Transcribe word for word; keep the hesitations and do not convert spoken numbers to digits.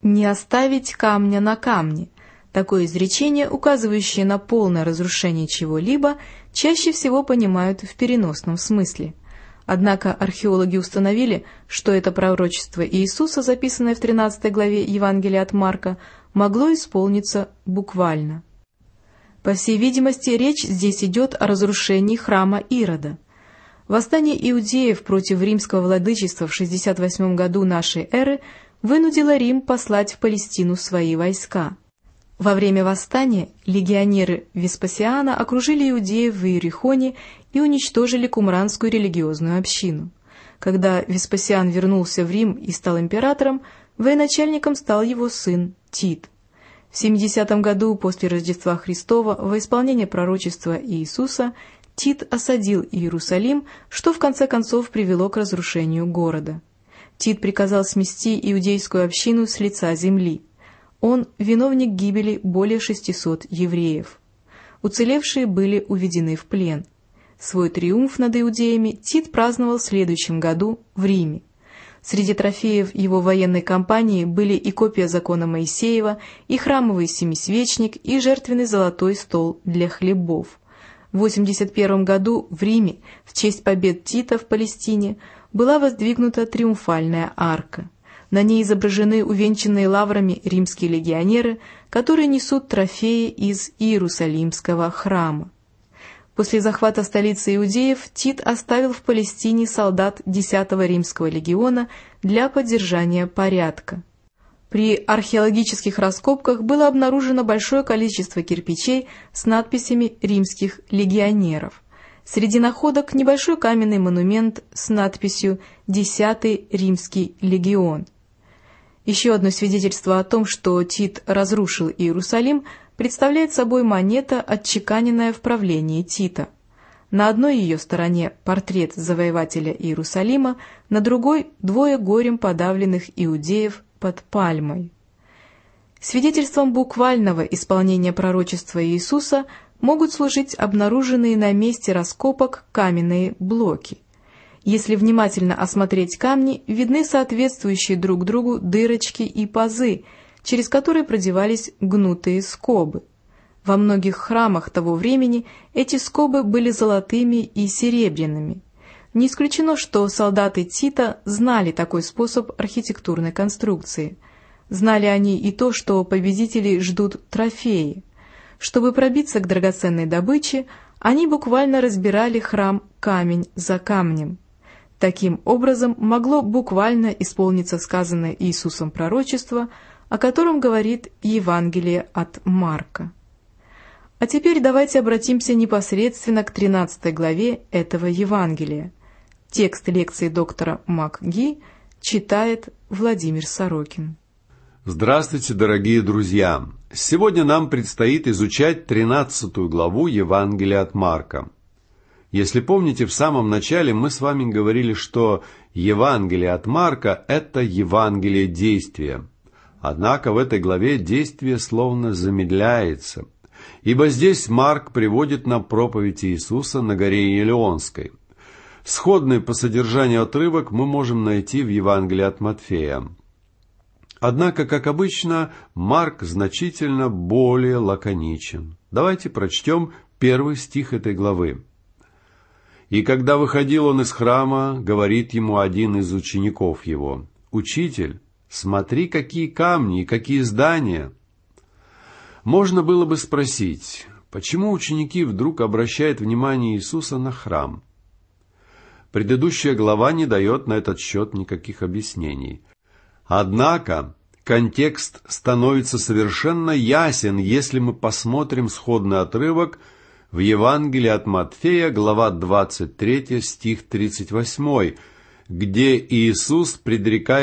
«не оставить камня на камне». Такое изречение, указывающее на полное разрушение чего-либо, чаще всего понимают в переносном смысле. Однако археологи установили, что это пророчество Иисуса, записанное в тринадцатой главе Евангелия от Марка, могло исполниться буквально. По всей видимости, речь здесь идет о разрушении храма Ирода. Восстание иудеев против римского владычества в шестьдесят восьмом году нашей эры вынудило Рим послать в Палестину свои войска. Во время восстания легионеры Веспасиана окружили иудеев в Иерихоне и уничтожили кумранскую религиозную общину. Когда Веспасиан вернулся в Рим и стал императором, военачальником стал его сын Тит. В семидесятом году после Рождества Христова, во исполнение пророчества Иисуса, Тит осадил Иерусалим, что в конце концов привело к разрушению города. Тит приказал смести иудейскую общину с лица земли. Он виновник гибели более шестисот евреев. Уцелевшие были уведены в плен. Свой триумф над иудеями Тит праздновал в следующем году в Риме. Среди трофеев его военной кампании были и копия закона Моисеева, и храмовый семисвечник, и жертвенный золотой стол для хлебов. В восемьдесят первом году в Риме в честь побед Тита в Палестине была воздвигнута триумфальная арка. На ней изображены увенчанные лаврами римские легионеры, которые несут трофеи из Иерусалимского храма. После захвата столицы иудеев Тит оставил в Палестине солдат десятого римского легиона для поддержания порядка. При археологических раскопках было обнаружено большое количество кирпичей с надписями римских легионеров. Среди находок небольшой каменный монумент с надписью «Десятый римский легион». Еще одно свидетельство о том, что Тит разрушил Иерусалим, представляет собой монета, отчеканенная в правлении Тита. На одной ее стороне портрет завоевателя Иерусалима, на другой – двое горем подавленных иудеев под пальмой. Свидетельством буквального исполнения пророчества Иисуса могут служить обнаруженные на месте раскопок каменные блоки. Если внимательно осмотреть камни, видны соответствующие друг другу дырочки и пазы, через которые продевались гнутые скобы. Во многих храмах того времени эти скобы были золотыми и серебряными. Не исключено, что солдаты Тита знали такой способ архитектурной конструкции. Знали они и то, что победители ждут трофеи. Чтобы пробиться к драгоценной добыче, они буквально разбирали храм камень за камнем. Таким образом, могло буквально исполниться сказанное Иисусом пророчество, о котором говорит Евангелие от Марка. А теперь давайте обратимся непосредственно к тринадцатой главе этого Евангелия. Текст лекции доктора МакГи читает Владимир Сорокин. Здравствуйте, дорогие друзья! Сегодня нам предстоит изучать тринадцатую главу Евангелия от Марка. Если помните, в самом начале мы с вами говорили, что Евангелие от Марка – это Евангелие действия. Однако в этой главе действие словно замедляется, ибо здесь Марк приводит нам проповедь Иисуса на горе Елеонской. Сходный по содержанию отрывок мы можем найти в Евангелии от Матфея. Однако, как обычно, Марк значительно более лаконичен. Давайте прочтем первый стих этой главы. «И когда выходил он из храма, говорит ему один из учеников его: „Учитель, смотри, какие камни и какие здания“». Можно было бы спросить, почему ученики вдруг обращают внимание Иисуса на храм? Предыдущая глава не дает на этот счет никаких объяснений. Однако контекст становится совершенно ясен, если мы посмотрим сходный отрывок в Евангелии от Матфея, глава двадцать три, стих тридцать восемь, где Иисус предрекает